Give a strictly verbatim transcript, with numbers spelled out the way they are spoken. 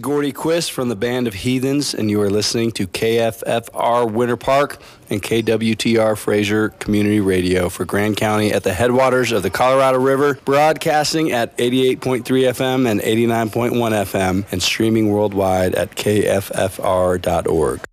Gordy Quist from the Band of Heathens, and you are listening to K F F R Winter Park and K W T R Fraser Community Radio for Grand County at the headwaters of the Colorado River, broadcasting at eighty-eight point three F M and eighty-nine point one F M, and streaming worldwide at K F F R dot org.